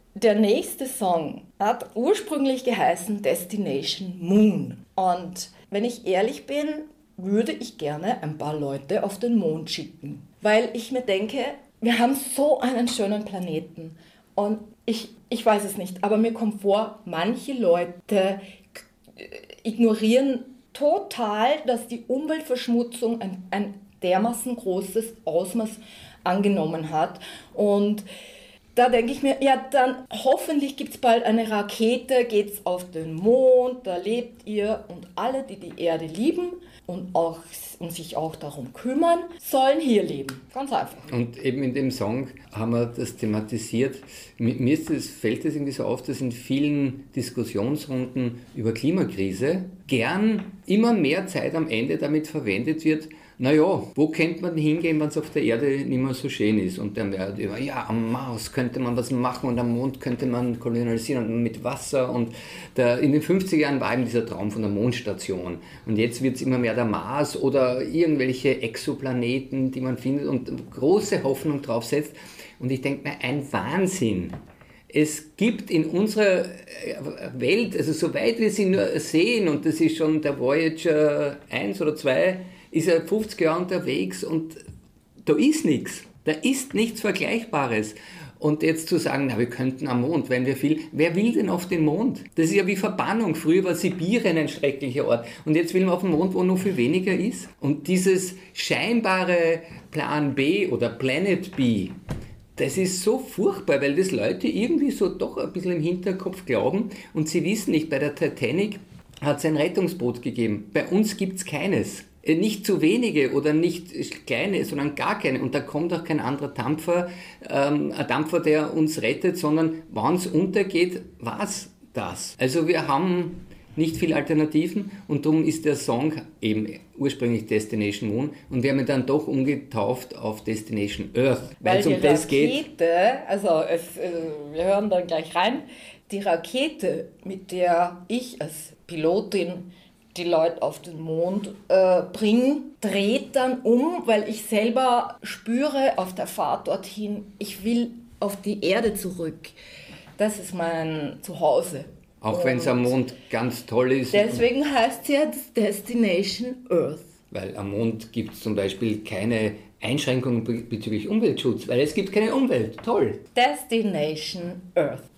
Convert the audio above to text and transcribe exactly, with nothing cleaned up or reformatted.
der nächste Song hat ursprünglich geheißen Destination Moon. Und wenn ich ehrlich bin, würde ich gerne ein paar Leute auf den Mond schicken. Weil ich mir denke, wir haben so einen schönen Planeten. Und ich, ich weiß es nicht, aber mir kommt vor, manche Leute ignorieren total, dass die Umweltverschmutzung ein, ein dermaßen großes Ausmaß angenommen hat. Und da denke ich mir, ja, dann hoffentlich gibt es bald eine Rakete, geht's auf den Mond, da lebt ihr und alle, die die Erde lieben und, auch, und sich auch darum kümmern, sollen hier leben. Ganz einfach. Und eben in dem Song haben wir das thematisiert. Mir ist das, fällt es irgendwie so auf, dass in vielen Diskussionsrunden über Klimakrise gern immer mehr Zeit am Ende damit verwendet wird, naja, wo könnte man hingehen, wenn es auf der Erde nicht mehr so schön ist? Und dann wird über, ja, am Mars könnte man was machen und am Mond könnte man kolonialisieren und mit Wasser. Und der, in den fünfziger Jahren war eben dieser Traum von der Mondstation. Und jetzt wird es immer mehr der Mars oder irgendwelche Exoplaneten, die man findet und große Hoffnung drauf setzt. Und ich denke mir, ein Wahnsinn. Es gibt in unserer Welt, also soweit wir sie nur sehen, und das ist schon der Voyager eins oder zwei, ist er fünfzig Jahre unterwegs und da ist nichts. Da ist nichts Vergleichbares. Und jetzt zu sagen, na, wir könnten am Mond, wenn wir viel, wer will denn auf den Mond? Das ist ja wie Verbannung. Früher war Sibirien ein schrecklicher Ort. Und jetzt will man auf den Mond, wo noch viel weniger ist. Und dieses scheinbare Plan B oder Planet B, das ist so furchtbar, weil das Leute irgendwie so doch ein bisschen im Hinterkopf glauben und sie wissen nicht, bei der Titanic hat es ein Rettungsboot gegeben. Bei uns gibt es keines. Nicht zu wenige oder nicht kleine, sondern gar keine. Und da kommt auch kein anderer Dampfer, ähm, ein Dampfer, der uns rettet, sondern wenn es untergeht, war's das. Also wir haben nicht viele Alternativen und darum ist der Song eben ursprünglich Destination Moon und wir haben ihn dann doch umgetauft auf Destination Earth. Weil die um das Rakete, geht. also es, wir hören dann gleich rein, die Rakete, mit der ich als Pilotin die Leute auf den Mond äh, bringen, dreht dann um, weil ich selber spüre auf der Fahrt dorthin, ich will auf die Erde zurück. Das ist mein Zuhause. Auch wenn es am Mond ganz toll ist. Deswegen heißt es ja Destination Earth. Weil am Mond gibt es zum Beispiel keine Einschränkungen bezüglich Umweltschutz, weil es gibt keine Umwelt. Toll. Destination Earth.